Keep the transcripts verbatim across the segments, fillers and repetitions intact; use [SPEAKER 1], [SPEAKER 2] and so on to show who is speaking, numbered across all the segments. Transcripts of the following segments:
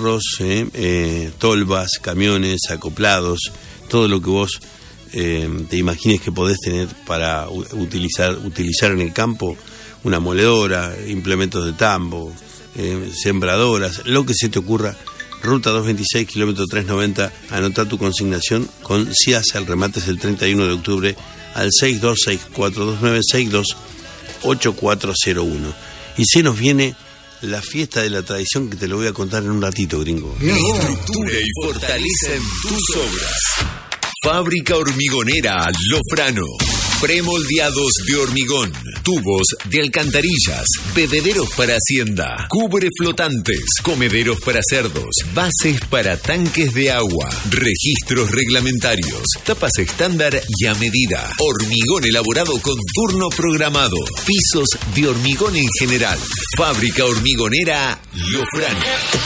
[SPEAKER 1] carros, eh, eh, tolvas, camiones, acoplados, todo lo que vos eh, te imagines que podés tener para utilizar, utilizar en el campo, una moledora, implementos de tambo, eh, sembradoras, lo que se te ocurra. Ruta doscientos veintiséis, kilómetro trescientos noventa, anota tu consignación con Ciasa, el remate es el treinta y uno de octubre al seis dos seis cuatro dos nueve seis dos ocho cuatro cero uno. Y se nos viene la fiesta de la tradición que te lo voy a contar en un ratito, gringo.
[SPEAKER 2] Estructura y fortalecen tus obras. Fábrica hormigonera Lofrano. Premoldeados de hormigón, tubos de alcantarillas, bebederos para hacienda, cubre flotantes, comederos para cerdos, bases para tanques de agua, registros reglamentarios, tapas estándar y a medida, hormigón elaborado con turno programado, pisos de hormigón en general. Fábrica hormigonera Lofrano.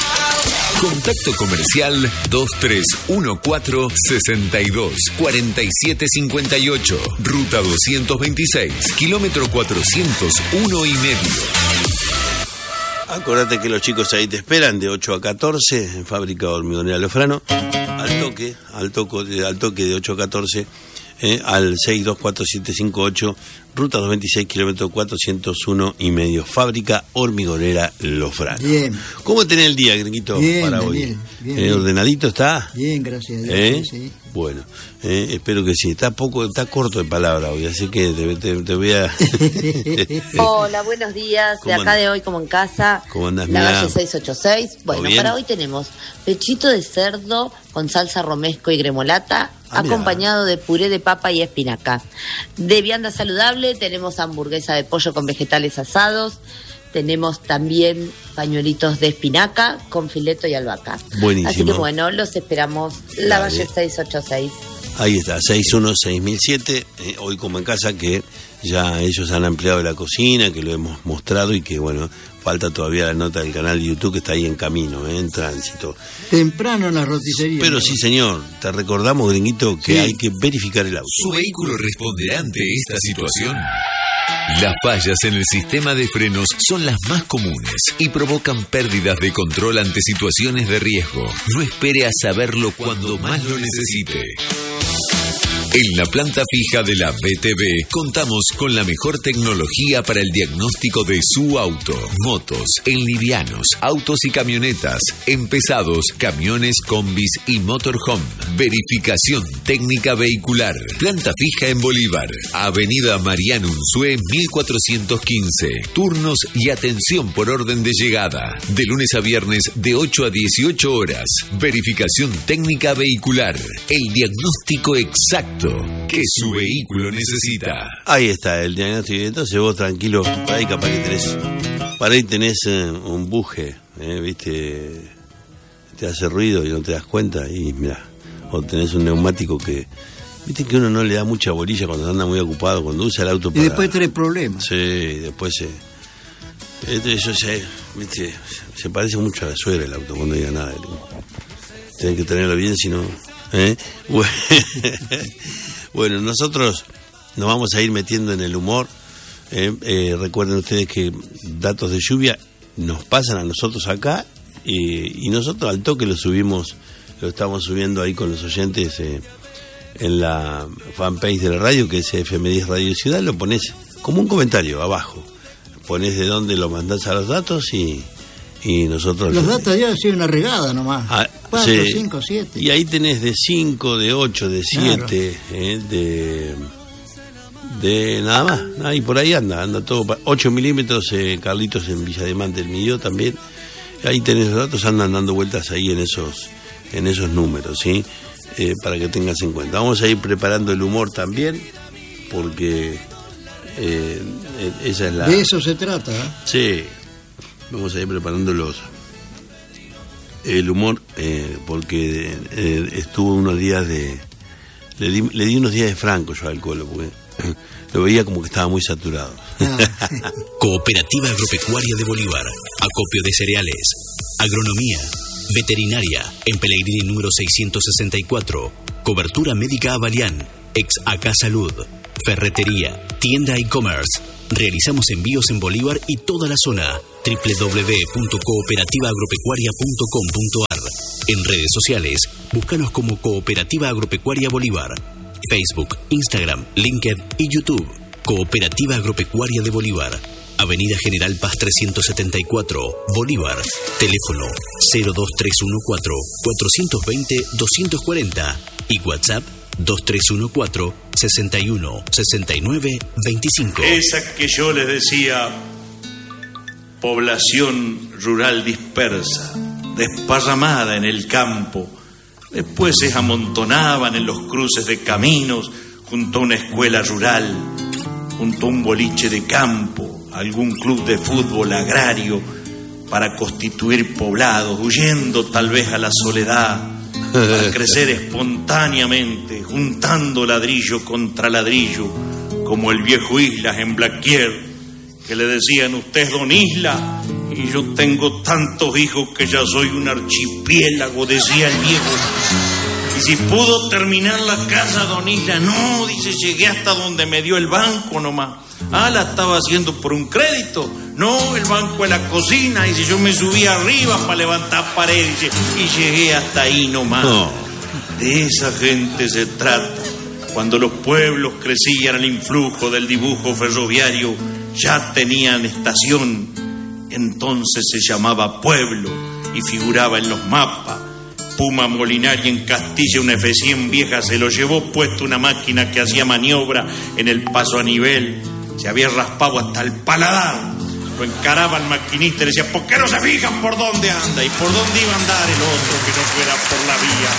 [SPEAKER 2] Contacto comercial dos tres uno cuatro, seis dos, cuatro siete cinco ocho, ruta doscientos veintiséis, kilómetro cuatrocientos uno y medio.
[SPEAKER 1] Acordate que los chicos ahí te esperan de ocho a catorce en Fábrica Hormigonera Lofrano, al toque, al toque, al toque de ocho a catorce, eh, al seis dos cuatro siete cinco ocho, ruta doscientos veintiséis, kilómetro cuatrocientos uno y medio, Fábrica Hormigonera Lofrano.
[SPEAKER 3] Bien.
[SPEAKER 1] ¿Cómo tenés el día, Gringuito,
[SPEAKER 3] bien,
[SPEAKER 1] para hoy?
[SPEAKER 3] Bien, bien,
[SPEAKER 1] ¿Eh,
[SPEAKER 3] bien.
[SPEAKER 1] ¿Ordenadito está?
[SPEAKER 3] Bien, gracias a Dios.
[SPEAKER 1] ¿Eh?
[SPEAKER 3] Sí.
[SPEAKER 1] Bueno, eh, espero que sí. Está poco, está corto de palabra hoy, así que te, te, te voy a...
[SPEAKER 4] Hola, buenos días. De acá de hoy, como en casa,
[SPEAKER 1] ¿Cómo andás,
[SPEAKER 4] la
[SPEAKER 1] Mía?
[SPEAKER 4] Valle seiscientos ochenta y seis. Bueno, para hoy tenemos pechito de cerdo con salsa romesco y gremolata,
[SPEAKER 1] ah,
[SPEAKER 4] acompañado de puré de papa y espinaca. De vianda saludable tenemos hamburguesa de pollo con vegetales asados. Tenemos también pañuelitos de espinaca con fileto y albahaca.
[SPEAKER 1] Buenísimo.
[SPEAKER 4] Así que bueno, los esperamos. La Valle seiscientos ochenta y seis.
[SPEAKER 1] Ahí está, seis uno seis mil siete, eh, hoy como en casa, que ya ellos han ampliado la cocina, que lo hemos mostrado y que bueno, falta todavía la nota del canal de YouTube que está ahí en camino, eh, en tránsito.
[SPEAKER 3] Temprano en la roticería.
[SPEAKER 1] Pero sí, señor, te recordamos, Gringuito, que sí, hay que verificar el auto.
[SPEAKER 2] ¿Su vehículo responderá ante esta situación? Las fallas en el sistema de frenos son las más comunes y provocan pérdidas de control ante situaciones de riesgo. No espere a saberlo cuando más lo necesite. En la planta fija de la B T V contamos con la mejor tecnología para el diagnóstico de su auto. Motos, en livianos, autos y camionetas, en pesados, camiones, combis y motorhome. Verificación técnica vehicular. Planta fija en Bolívar, Avenida Mariano Unzué mil cuatrocientos quince. Turnos y atención por orden de llegada. De lunes a viernes de ocho a dieciocho horas. Verificación técnica vehicular. El diagnóstico exacto que su vehículo necesita.
[SPEAKER 1] Ahí está el diagnóstico. Entonces vos tranquilo, para ahí capaz que tenés, para ahí tenés eh, un buje, eh, viste, te hace ruido y no te das cuenta y mirá, o tenés un neumático que, viste que uno no le da mucha bolilla cuando anda muy ocupado, cuando usa el auto para...
[SPEAKER 3] Y después tenés problemas.
[SPEAKER 1] Sí, después se... Este, eso se, viste, se parece mucho a la suegra el auto cuando diga nada. Tienen que tenerlo bien, si no... ¿Eh? Bueno, nosotros nos vamos a ir metiendo en el humor. Eh, eh, recuerden ustedes que datos de lluvia nos pasan a nosotros acá y, y nosotros al toque lo subimos, lo estamos subiendo ahí con los oyentes eh, en la fanpage de la radio, que es F M diez Radio Ciudad. Lo pones como un comentario abajo, pones de dónde lo mandás a los datos y... Y nosotros...
[SPEAKER 3] Los datos ya son una regada nomás.
[SPEAKER 1] Ah,
[SPEAKER 3] cuatro,
[SPEAKER 1] sí.
[SPEAKER 3] cinco, siete.
[SPEAKER 1] Y ahí tenés de cinco, de ocho, de siete, claro. eh, de... De nada más. Ahí por ahí anda, anda todo. ocho milímetros, eh, Carlitos en Villa Diamante, el midió también. Ahí tenés los datos, andan dando vueltas ahí en esos, en esos números, ¿sí? Eh, para que tengas en cuenta. Vamos a ir preparando el humor también, porque eh, esa es la...
[SPEAKER 3] De eso se trata, ¿eh?
[SPEAKER 1] Sí. Vamos a ir preparando los el humor, eh, porque eh, estuvo unos días de... Le di, le di unos días de franco yo al Colo, porque lo veía como que estaba muy saturado.
[SPEAKER 5] Ah. Cooperativa Agropecuaria de Bolívar, acopio de cereales, agronomía, veterinaria, en Pellegrini número seiscientos sesenta y cuatro, cobertura médica Avalian, ex Acá Salud, ferretería, tienda e-commerce. Realizamos envíos en Bolívar y toda la zona. doble u doble u doble u punto cooperativa agropecuaria punto com punto a r. En redes sociales, búscanos como Cooperativa Agropecuaria Bolívar. Facebook, Instagram, LinkedIn y YouTube. Cooperativa Agropecuaria de Bolívar. Avenida General Paz trescientos setenta y cuatro, Bolívar. Teléfono cero dos tres uno cuatro, cuatro dos cero, dos cuatro cero y WhatsApp dos tres uno cuatro, sesenta y uno, sesenta y nueve, veinticinco.
[SPEAKER 6] Esa que yo les decía, población rural dispersa, desparramada en el campo, después se amontonaban en los cruces de caminos, junto a una escuela rural, junto a un boliche de campo, algún club de fútbol agrario, para constituir poblados, huyendo tal vez a la soledad, para crecer espontáneamente, juntando ladrillo contra ladrillo, como el viejo Islas en Blaquier, que le decían: usted es don Isla, y yo tengo tantos hijos que ya soy un archipiélago, decía el viejo. Y si pudo terminar la casa, don Isla, no, dice, llegué hasta donde me dio el banco nomás. Ah, la estaba haciendo por un crédito. No, el banco de la cocina. Y si yo me subí arriba para levantar paredes y llegué hasta ahí nomás. No. De esa gente se trata. Cuando los pueblos crecían al influjo del dibujo ferroviario, ya tenían estación. Entonces se llamaba pueblo y figuraba en los mapas. Puma Molinari en Castilla, una F cien vieja, se lo llevó puesto una máquina que hacía maniobra en el paso a nivel. Se había raspado hasta el paladar. Lo encaraba el maquinista y le decía: ¿por qué no se fijan por dónde anda? ¿Y por dónde iba a andar el otro que no fuera por la vía?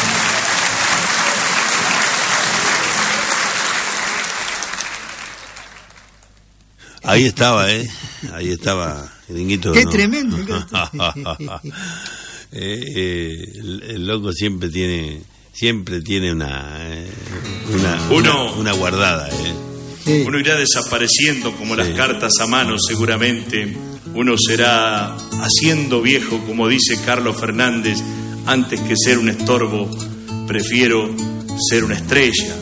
[SPEAKER 1] Ahí estaba, ¿eh? Ahí estaba, Dinguito.
[SPEAKER 3] ¡Qué
[SPEAKER 1] ¿no?
[SPEAKER 3] tremendo!
[SPEAKER 1] eh, eh, el, el loco siempre tiene siempre tiene una eh, una,
[SPEAKER 6] Uno,
[SPEAKER 1] una, una guardada, ¿eh?
[SPEAKER 3] Sí.
[SPEAKER 6] Uno irá desapareciendo como
[SPEAKER 1] Sí.
[SPEAKER 6] las cartas a mano, seguramente. Uno será haciendo viejo, como dice Carlos Fernández: antes que ser un estorbo, prefiero ser una estrella.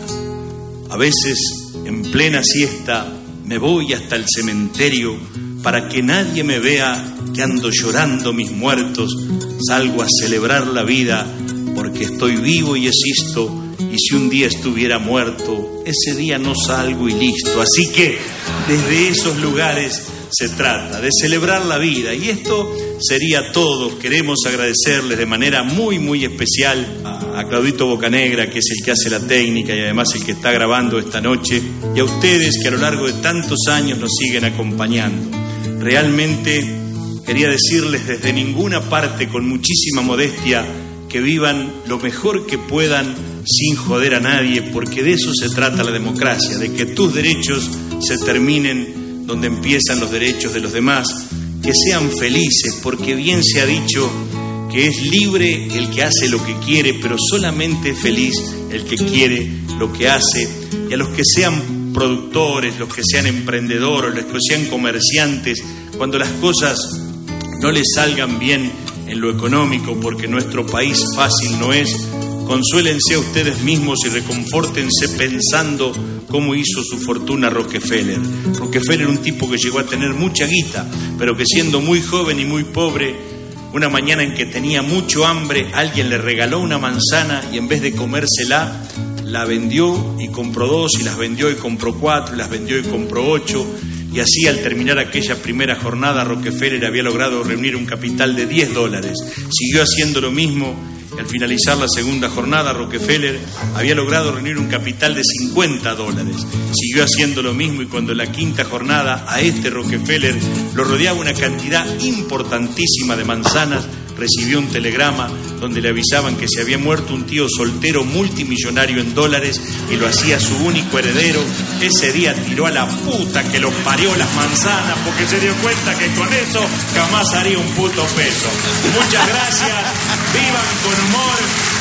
[SPEAKER 6] A veces, en plena siesta, me voy hasta el cementerio para que nadie me vea que ando llorando mis muertos. Salgo a celebrar la vida porque estoy vivo y existo. Y si un día estuviera muerto, ese día no salgo y listo. Así que desde esos lugares se trata, de celebrar la vida. Y esto sería todo. Queremos agradecerles de manera muy, muy especial a, a Claudito Bocanegra, que es el que hace la técnica y además el que está grabando esta noche, y a ustedes que a lo largo de tantos años nos siguen acompañando. Realmente quería decirles desde ninguna parte, con muchísima modestia, que vivan lo mejor que puedan sin joder a nadie, porque de eso se trata la democracia, de que tus derechos se terminen donde empiezan los derechos de los demás, que sean felices, porque bien se ha dicho que es libre el que hace lo que quiere, pero solamente feliz el que quiere lo que hace. Y a los que sean productores, los que sean emprendedores, los que sean comerciantes, cuando las cosas no les salgan bien en lo económico, porque nuestro país fácil no es, consuélense a ustedes mismos y reconfórtense pensando cómo hizo su fortuna Rockefeller. Rockefeller era un tipo que llegó a tener mucha guita, pero que siendo muy joven y muy pobre, una mañana en que tenía mucho hambre, alguien le regaló una manzana y en vez de comérsela, la vendió y compró dos, y las vendió y compró cuatro, y las vendió y compró ocho. Y así, al terminar aquella primera jornada, Rockefeller había logrado reunir un capital de diez dólares. Siguió haciendo lo mismo y al finalizar la segunda jornada, Rockefeller había logrado reunir un capital de cincuenta dólares. Siguió haciendo lo mismo y cuando en la quinta jornada a este Rockefeller lo rodeaba una cantidad importantísima de manzanas, recibió un telegrama donde le avisaban que se había muerto un tío soltero multimillonario en dólares y lo hacía su único heredero. Ese día tiró a la puta que lo parió las manzanas, porque se dio cuenta que con eso jamás haría un puto peso. Muchas gracias, vivan con humor,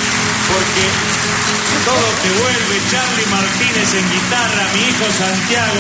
[SPEAKER 6] porque todo te vuelve. Charlie Martínez en guitarra, mi hijo Santiago,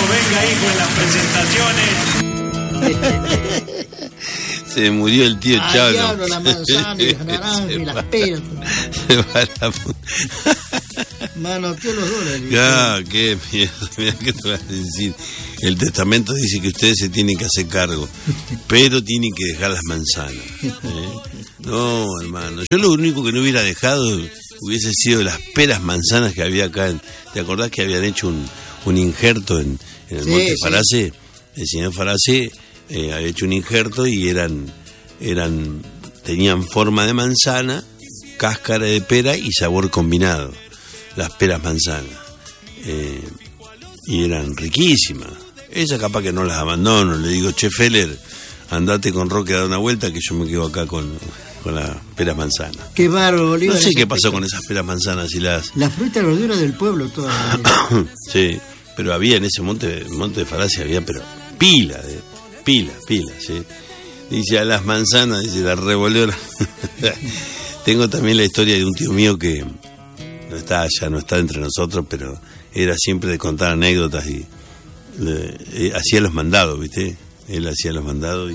[SPEAKER 6] venga hijo en las presentaciones.
[SPEAKER 1] Se murió el tío
[SPEAKER 3] Ay,
[SPEAKER 1] Chalo.
[SPEAKER 3] diablo, la manzana y las naranjas y las peras.
[SPEAKER 1] Se va a la puta.
[SPEAKER 3] Manoteó los dólares.
[SPEAKER 1] Ya, qué mierda, mira qué te vas a decir. El testamento dice que ustedes se tienen que hacer cargo, pero tienen que dejar las manzanas. ¿eh? No, hermano, yo lo único que no hubiera dejado hubiese sido las peras manzanas que había acá. En, ¿te acordás que habían hecho un, un injerto en, en el
[SPEAKER 3] Sí,
[SPEAKER 1] Monte
[SPEAKER 3] sí.
[SPEAKER 1] Farace? El señor Farace eh, había hecho un injerto y eran, eran, tenían forma de manzana, cáscara de pera y sabor combinado. Las peras manzanas. Eh, y eran riquísimas. Esa capaz que no las abandono. Le digo, che, Feller, andate con Roque a dar una vuelta que yo me quedo acá con, con las peras manzanas.
[SPEAKER 3] Qué bárbaro, Bolívar.
[SPEAKER 1] No sé
[SPEAKER 3] ese
[SPEAKER 1] qué pasó
[SPEAKER 3] espectáculo.
[SPEAKER 1] con esas peras manzanas y las...
[SPEAKER 3] La fruta y verdura del pueblo toda.
[SPEAKER 1] Sí, pero había en ese monte, monte de Falacia, había, pero pila, de, pila, pila, sí. Dice, a las manzanas, dice, la revolvió. la- Tengo también la historia de un tío mío que no está ya, no está entre nosotros, pero era siempre de contar anécdotas y le- eh, hacía los mandados, ¿viste? Él hacía los mandados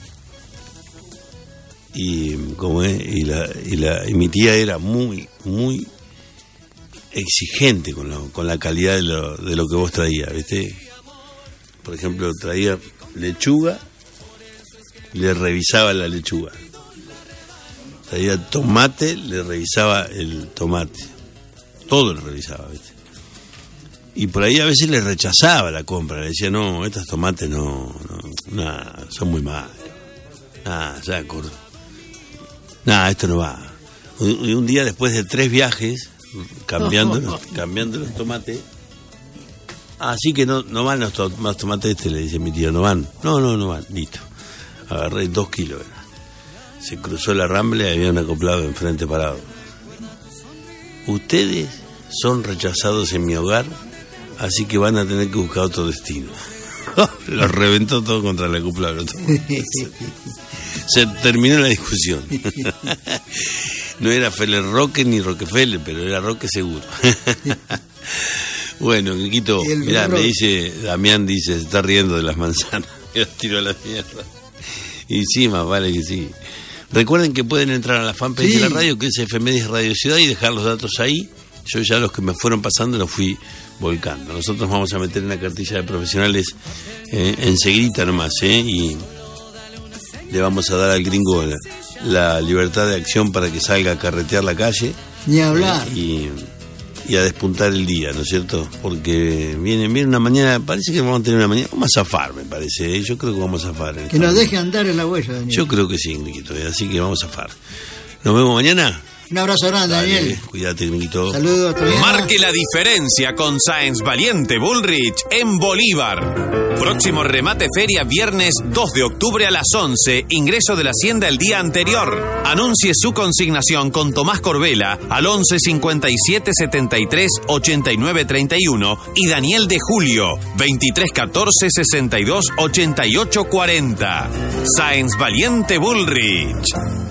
[SPEAKER 1] y, y como es, y la, y la y mi tía era muy, muy exigente con, lo, con la calidad de lo, de lo que vos traías, ¿viste? Por ejemplo, traía lechuga, le revisaba la lechuga. Traía tomate, le revisaba el tomate. Todo le revisaba, ¿viste? Y por ahí a veces le rechazaba la compra, le decía, no, estos tomates no, no, nah, son muy malos. Nah, ya acuerdo. Nah, esto no va. Un, un día después de tres viajes, cambiando, los, cambiando los tomates, así que no, no van los to- más tomates este, le dice mi tío, no van. No, no, no van, listo. Agarré dos kilos, era. Se cruzó la Rambla y había un acoplado enfrente parado. Ustedes son rechazados en mi hogar, así que van a tener que buscar otro destino. Lo reventó todo contra el acoplado. Se terminó la discusión. No era Feller Roque ni Rockefeller, pero era Roque seguro. Bueno, Quiquito,
[SPEAKER 3] Y el
[SPEAKER 1] mirá,
[SPEAKER 3] burro.
[SPEAKER 1] me dice, Damián dice, se está riendo de las manzanas. Y las tiró a la mierda. Y sí, más vale que sí. Recuerden que pueden entrar a la fanpage
[SPEAKER 3] Sí.
[SPEAKER 1] de la radio, que es Efemérides Radio Ciudad, y dejar los datos ahí. Yo ya los que me fueron pasando los fui volcando. Nosotros vamos a meter en la cartilla de profesionales eh, enseguida nomás, ¿eh? Y le vamos a dar al gringo la, la libertad de acción para que salga a carretear la calle.
[SPEAKER 3] Ni hablar.
[SPEAKER 1] eh, y, y a despuntar el día, ¿no es cierto? Porque viene, viene una mañana, parece que vamos a tener una mañana, vamos a zafar, me parece, ¿eh? Yo creo que vamos a zafar. en
[SPEAKER 3] Que
[SPEAKER 1] esta
[SPEAKER 3] nos
[SPEAKER 1] mañana.
[SPEAKER 3] deje andar en la huella, Daniel.
[SPEAKER 1] Yo creo que sí, Niquito, así que vamos a zafar. Nos vemos mañana.
[SPEAKER 3] Un abrazo grande,
[SPEAKER 1] Dale,
[SPEAKER 3] Daniel.
[SPEAKER 1] cuídate, Niquito.
[SPEAKER 3] Saludos, hasta mañana.
[SPEAKER 2] Marque la diferencia con Sáenz Valiente Bullrich en Bolívar. Próximo remate feria viernes dos de octubre a las once. Ingreso de la hacienda el día anterior. Anuncie su consignación con Tomás Corbela al once cincuenta y siete setenta y tres ochenta y nueve treinta y uno y Daniel de Julio veintitrés catorce sesenta y dos ochenta y ocho cuarenta. Sáenz Valiente Bullrich.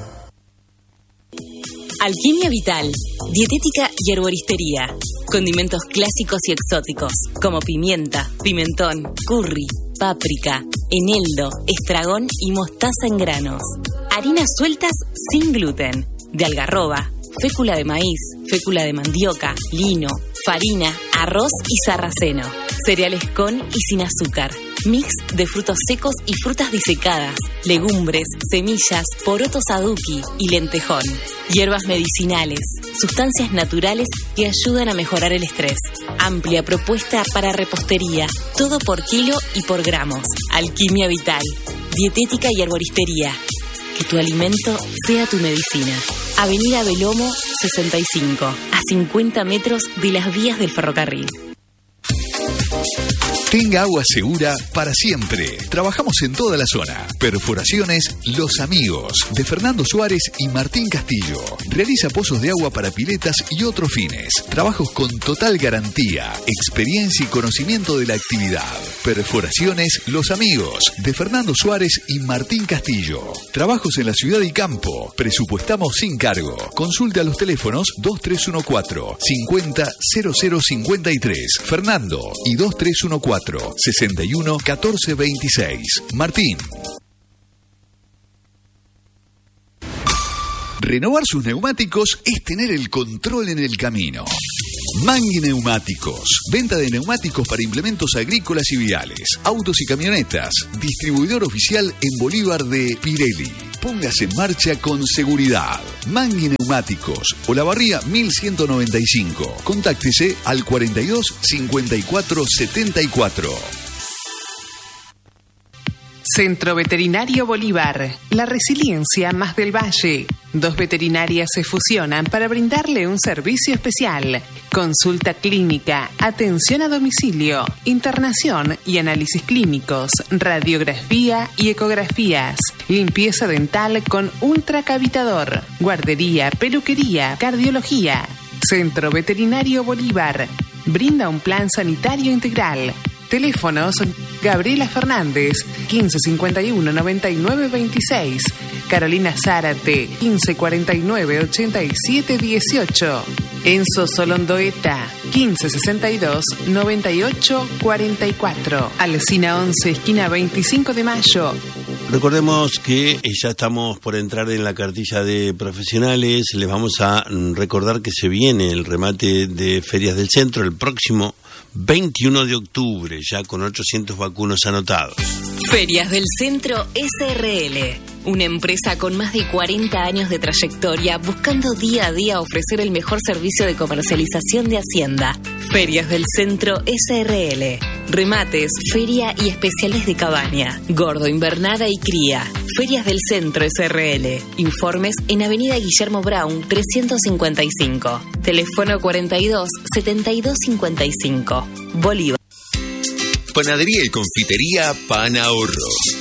[SPEAKER 7] Alquimia Vital, dietética y herboristería. Condimentos clásicos y exóticos, como pimienta, pimentón, curry, páprica, eneldo, estragón y mostaza en granos. Harinas sueltas sin gluten, de algarroba, fécula de maíz, fécula de mandioca, lino, farina, arroz y sarraceno. Cereales con y sin azúcar. Mix de frutos secos y frutas disecadas, legumbres, semillas, porotos aduki y lentejón. Hierbas medicinales, sustancias naturales que ayudan a mejorar el estrés. Amplia propuesta para repostería, todo por kilo y por gramos. Alquimia Vital, dietética y herboristería. Que tu alimento sea tu medicina. Avenida Belomo sesenta y cinco, a cincuenta metros de las vías del ferrocarril.
[SPEAKER 8] Tenga agua segura para siempre. Trabajamos en toda la zona. Perforaciones Los Amigos, de Fernando Suárez y Martín Castillo. Realiza pozos de agua para piletas y otros fines. Trabajos con total garantía, experiencia y conocimiento de la actividad. Perforaciones Los Amigos, de Fernando Suárez y Martín Castillo. Trabajos en la ciudad y campo. Presupuestamos sin cargo. Consulte a los teléfonos dos tres uno cuatro cincuenta cero cero cincuenta y tres Fernando y dos tres uno cuatro sesenta y uno catorce veintiséis Martín. Renovar sus neumáticos es tener el control en el camino. Mangui Neumáticos. Venta de neumáticos para implementos agrícolas y viales, autos y camionetas. Distribuidor oficial en Bolívar de Pirelli. Póngase en marcha con seguridad. Mangui Neumáticos, Olavarría mil ciento noventa y cinco. Contáctese al cuarenta y dos cincuenta y cuatro setenta y cuatro.
[SPEAKER 9] Centro Veterinario Bolívar, la resiliencia más del valle. Dos veterinarias se fusionan para brindarle un servicio especial. Consulta clínica, atención a domicilio, internación y análisis clínicos, radiografía y ecografías, limpieza dental con ultracavitador, guardería, peluquería, cardiología. Centro Veterinario Bolívar, brinda un plan sanitario integral. Teléfonos: Gabriela Fernández, quince cincuenta y uno noventa y nueve veintiséis. Carolina Zárate, quince cuarenta y nueve ochenta y siete dieciocho. Enzo Solondoeta, quince sesenta y dos noventa y ocho cuarenta y cuatro. Alsina once, esquina veinticinco de mayo.
[SPEAKER 1] Recordemos que ya estamos por entrar en la cartilla de profesionales. Les vamos a recordar que se viene el remate de Ferias del Centro el próximo veintiuno de octubre, ya con ochocientos vacunos anotados.
[SPEAKER 7] Ferias del Centro S R L, una empresa con más de cuarenta años de trayectoria buscando día a día ofrecer el mejor servicio de comercialización de Hacienda. Ferias del Centro S R L, remates, feria y especiales de cabaña, gordo, invernada y cría. Ferias del Centro S R L, informes en Avenida Guillermo Brown trescientos cincuenta y cinco, teléfono cuarenta y dos setenta y dos cincuenta y cinco, Bolívar.
[SPEAKER 2] Panadería y confitería Pan Ahorro.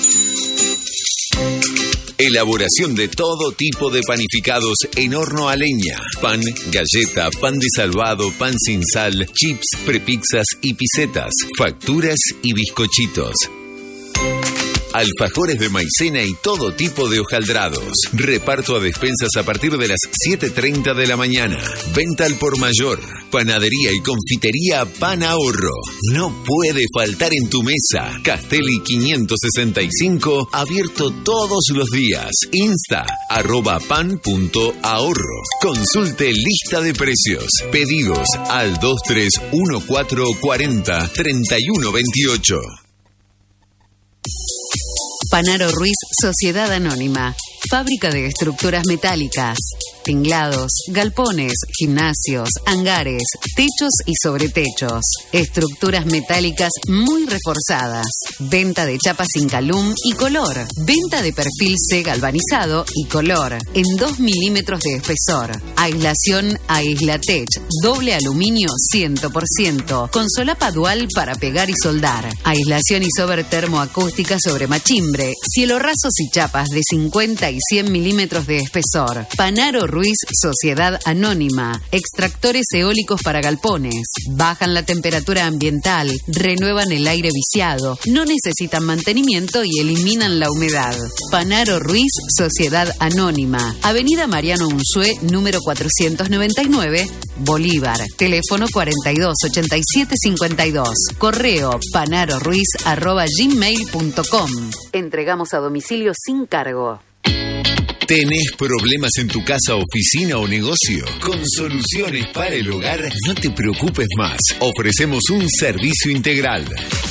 [SPEAKER 2] Elaboración de todo tipo de panificados en horno a leña. Pan, galleta, pan de salvado, pan sin sal, chips, prepizzas y pisetas, facturas y bizcochitos. Alfajores de maicena y todo tipo de hojaldrados. Reparto a despensas a partir de las siete treinta de la mañana. Venta al por mayor. Panadería y confitería Pan Ahorro. No puede faltar en tu mesa. Castelli quinientos sesenta y cinco, abierto todos los días. Insta, arroba pan punto ahorro. Consulte lista de precios. Pedidos al dos tres uno cuatro cuarenta treinta y uno veintiocho.
[SPEAKER 10] Panaro Ruiz, Sociedad Anónima. Fábrica de estructuras metálicas, tinglados, galpones, gimnasios, hangares, techos y sobretechos. Estructuras metálicas muy reforzadas. Venta de chapas sin calum y color. Venta de perfil C galvanizado y color en dos milímetros de espesor. Aislación Aislatech, doble aluminio cien por ciento, con solapa dual para pegar y soldar. Aislación isover termoacústica sobre machimbre, cielo rasos y chapas de cincuenta y cien milímetros de espesor. Panaro Ruiz, Sociedad Anónima. Extractores eólicos para galpones. Bajan la temperatura ambiental, renuevan el aire viciado, no necesitan mantenimiento y eliminan la humedad. Panaro Ruiz, Sociedad Anónima. Avenida Mariano Unzué, número cuatrocientos noventa y nueve, Bolívar. Teléfono cuarenta y dos ochenta y siete cincuenta y dos. Correo panaroruiz arroba gmail punto com. Entregamos a domicilio sin cargo.
[SPEAKER 2] ¿Tenés problemas en tu casa, oficina o negocio? Con Soluciones para el Hogar, no te preocupes más. Ofrecemos un servicio integral.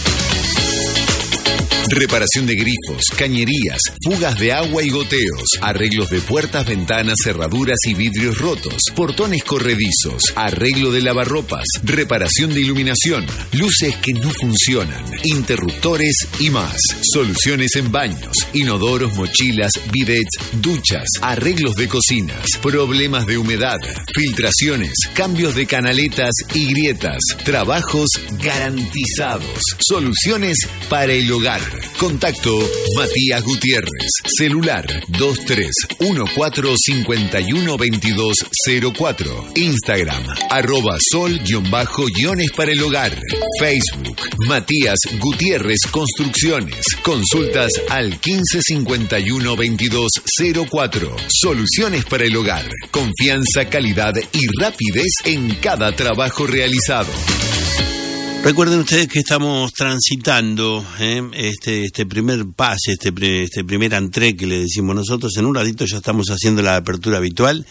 [SPEAKER 2] Reparación de grifos, cañerías, fugas de agua y goteos, arreglos de puertas, ventanas, cerraduras y vidrios rotos, portones corredizos, arreglo de lavarropas, reparación de iluminación, luces que no funcionan, interruptores y más. Soluciones en baños, inodoros, mochilas, bidets, duchas, arreglos de cocinas, problemas de humedad, filtraciones, cambios de canaletas y grietas, trabajos garantizados. Soluciones para el hogar. Contacto Matías Gutiérrez. Celular dos tres uno cuatro cinco uno dos dos cero cuatro. Instagram arroba sol-guiones para el hogar. Facebook Matías Gutiérrez Construcciones. Consultas al quince cincuenta y uno veintidós cero cuatro. Soluciones para el hogar. Confianza, calidad y rapidez en cada trabajo realizado.
[SPEAKER 1] Recuerden ustedes que estamos transitando ¿eh? este este primer pase, este, este primer entré que le decimos nosotros. En un ratito ya estamos haciendo la apertura habitual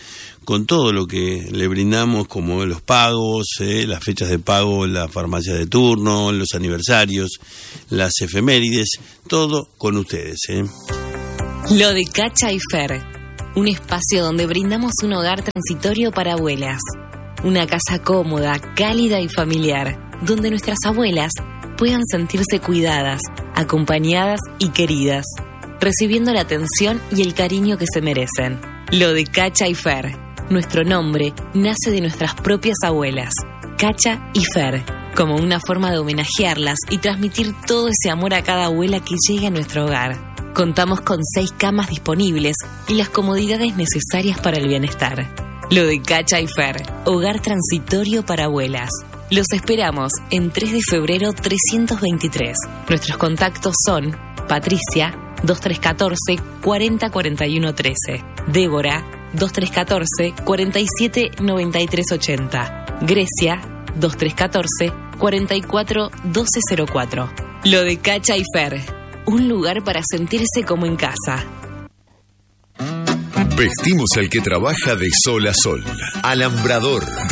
[SPEAKER 1] con todo lo que le brindamos, como los pagos, eh, las fechas de pago, la farmacia de turno, los aniversarios, las efemérides, todo con ustedes. Eh.
[SPEAKER 7] Lo de Cacha y Fer, un espacio donde brindamos un hogar transitorio para abuelas. Una casa cómoda, cálida y familiar, donde nuestras abuelas puedan sentirse cuidadas, acompañadas y queridas, recibiendo la atención y el cariño que se merecen. Lo de Cacha y Fer, nuestro nombre nace de nuestras propias abuelas, Cacha y Fer, como una forma de homenajearlas y transmitir todo ese amor a cada abuela que llegue a nuestro hogar. Contamos con seis camas disponibles y las comodidades necesarias para el bienestar. Lo de Cacha y Fer, hogar transitorio para abuelas. Los esperamos en tres de febrero trescientos veintitrés. Nuestros contactos son Patricia, dos tres uno cuatro, cuarenta cuarenta y uno trece. Débora, dos tres uno cuatro, cuarenta y siete noventa y tres ochenta. Grecia, dos tres uno cuatro, cuarenta y cuatro doce cero cuatro. Lo de Cacha y Fer, un lugar para sentirse como en casa.
[SPEAKER 2] Vestimos al que trabaja de sol a sol. Alambrador.